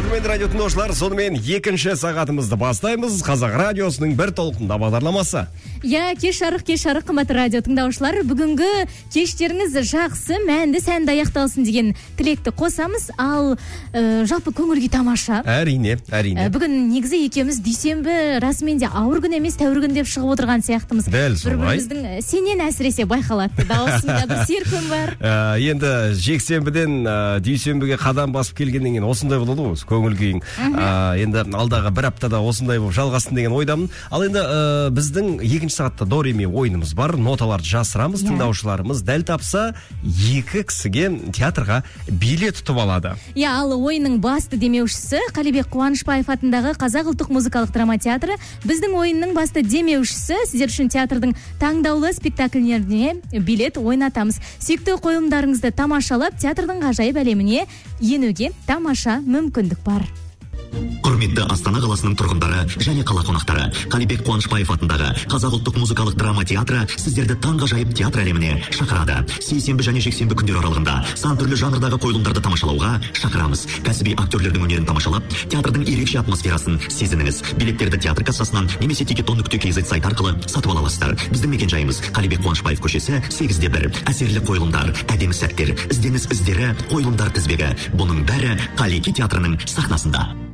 Құрметті радио тыңдаушылар, сонымен екінші сағатымызды бастаймыз. Қазақ радиосының бір толқында бағдарламасы. Кеш жарық, қымбатты радио тыңдаушылар. Бүгінгі кештеріңіз жақсы, мәнді, сәнді аяқталсын деген тілекті қосамыз. Ал жалпы көңіл-күй тамаша. Әрине. Бүгін негізі екеуміз дүйсенбі расымен де ауыр күн емес, тәуір күн деп шығып отырған сияқтымыз. Дәл солай. Бір-біріміздің сенен әсіресе байқалады. Даусында бір серпін бар. Енді жексенбіден дүйсенбіге қадам басып келгеннен кейін осындай болады ғой, көңіл күйің. Енді алдағы бір аптада осындай болып жалғасын деген ойдамын. Ал енді біздің екінші сағатта до ре ми ойынымыз бар. Ноталарды жасырамыз, тыңдаушыларымыз дәл тапса екі кісіге театрға билет ұтып алады. Ал ойынның басты демеушісі Қалибек Қуанышбаев атындағы Қазақ ұлттық музыкалық драма театры. Біздің ойынның басты демеушісі, сіздер үшін театрдың таңдаулы спектакльлеріне билет ойнатамыз. Сүйікті қойылымдарыңызды тамашалап, театрдың ғажайып әлеміне енуге тамаша мүмкіндік бар. Құрметті Астана қаласының тұрғындары және қала қонақтары, Қалибек Қуанышбаев атындағы Қазақ ұлттық музыкалық драма театры сіздерді таңғажайып театр әлеміне шақырады. Сейсенбі және жексенбі күндер аралығында сан түрлі жанрдағы қойылымдарды тамашалауға шақырамыз. Кәсіби актерлердің өнерін тамашалап, театрдың ерекше атмосферасын сезініңіз. Билеттерді театр кассасынан немесе ticket.kz сайт арқылы сатып ала аласыздар. Біздің мекенжайымыз Қалибек Қуанышбаев көшесі 8-1. Әсерлі қойылымдар, әдемі сәттер, ізденіс іздері, қойылымдар тізбегі. Бұның бәрі Қалеки театрының сахнасында.